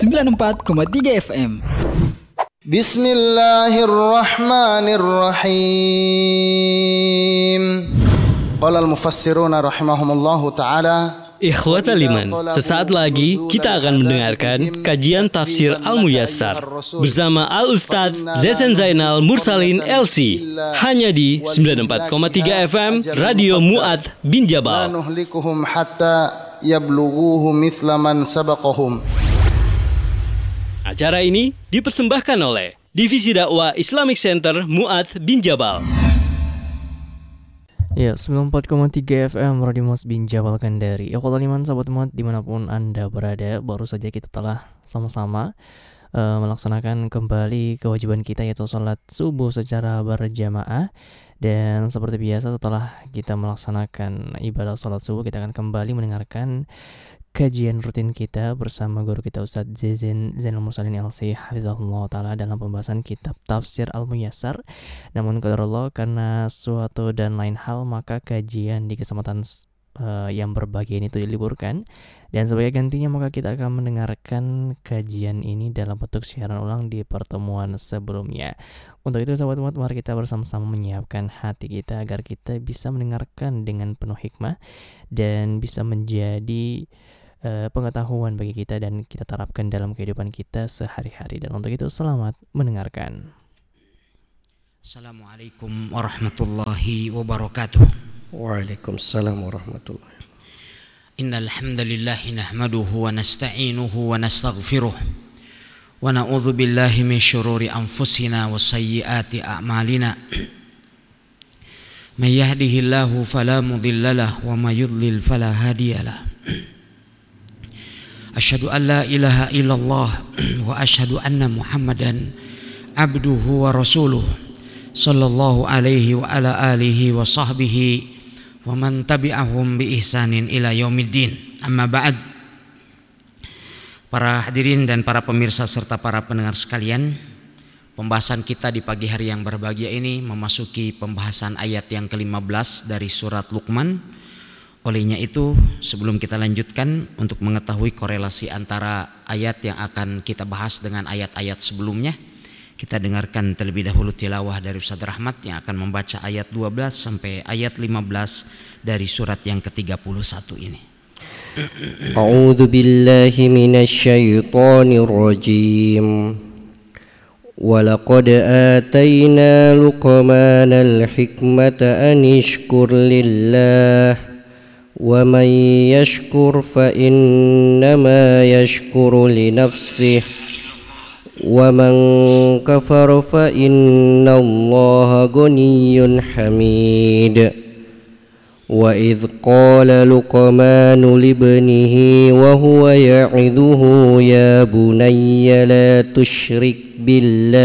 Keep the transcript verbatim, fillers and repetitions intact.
sembilan puluh empat koma tiga F M. Bismillahirrahmanirrahim. Qala al-mufassiruna rahimahumullahu ta'ala. Ikhwatal iman, sesaat lagi kita akan mendengarkan kajian tafsir Al-Muyassar bersama Al-Ustadz Zezen Zainal Mursalin L C hanya di sembilan puluh empat koma tiga F M Radio Mu'adz bin Jabal. Nuhlikuhum hatta yablughuhu mithla man sabaqahum. Acara ini dipersembahkan oleh Divisi Dakwah Islamic Center Mu'adz bin Jabal. Ya, sembilan puluh empat koma tiga F M Radio Mu'adz bin Jabal Kendari. Ya, kalau iman sahabat Mu'adz dimanapun Anda berada, baru saja kita telah sama-sama uh, melaksanakan kembali kewajiban kita, yaitu sholat subuh secara berjamaah. Dan seperti biasa, setelah kita melaksanakan ibadah sholat subuh, kita akan kembali mendengarkan kajian rutin kita bersama guru kita Ustadz Zezen Zainal Mursalin L C hafizahullah ta'ala dalam pembahasan kitab tafsir Al-Muyassar. Namun qadarullah, karena suatu dan lain hal, maka kajian di kesempatan uh, yang berbahagia ini itu diliburkan, dan sebagai gantinya maka kita akan mendengarkan kajian ini dalam bentuk siaran ulang di pertemuan sebelumnya. Untuk itu sahabat umat, mari kita bersama-sama menyiapkan hati kita agar kita bisa mendengarkan dengan penuh hikmah dan bisa menjadi Uh, pengetahuan bagi kita dan kita terapkan dalam kehidupan kita sehari-hari. Dan untuk itu selamat mendengarkan. Assalamualaikum warahmatullahi wabarakatuh. Waalaikumsalam warahmatullahi. Innal hamdalillah nahmaduhu wa nasta'inuhu wa nastaghfiruh wa na'udzu billahi min syururi anfusina wa sayyiati a'malina. May yahdihillahu fala mudhillalah wa may yudlil fala hadiyalah. Asyhadu an la ilaha illallah wa asyhadu anna Muhammadan abduhu wa rasuluh sallallahu alaihi wa ala alihi wa sahbihi wa man tabi'ahum bi ihsanin ila yaumiddin. Amma ba'd. Para hadirin dan para pemirsa serta para pendengar sekalian, pembahasan kita di pagi hari yang berbahagia ini memasuki pembahasan ayat yang kelima belas dari surat Luqman. Olehnya itu, sebelum kita lanjutkan, untuk mengetahui korelasi antara ayat yang akan kita bahas dengan ayat-ayat sebelumnya, kita dengarkan terlebih dahulu tilawah dari Ustaz Rahmat yang akan membaca ayat dua belas sampai ayat lima belas dari surat yang ke tiga puluh satu ini. A'udzu billahi minasy syaithanir rajim. Walaqad atayna Luqmanal hikmata an yashkur lillah وَمَنْ يَشْكُرْ فَإِنَّمَا يَشْكُرُ لِنَفْسِهِ وَمَنْ كَفَرَ فَإِنَّ اللَّهَ غَنِيٌّ حَمِيدٌ وَإِذْ قَالَ لُقْمَانُ لِابْنِهِ وَهُوَ يَعِظُهُ يَا بُنَيَّ لَا تُشْرِكْ بِاللَّهِ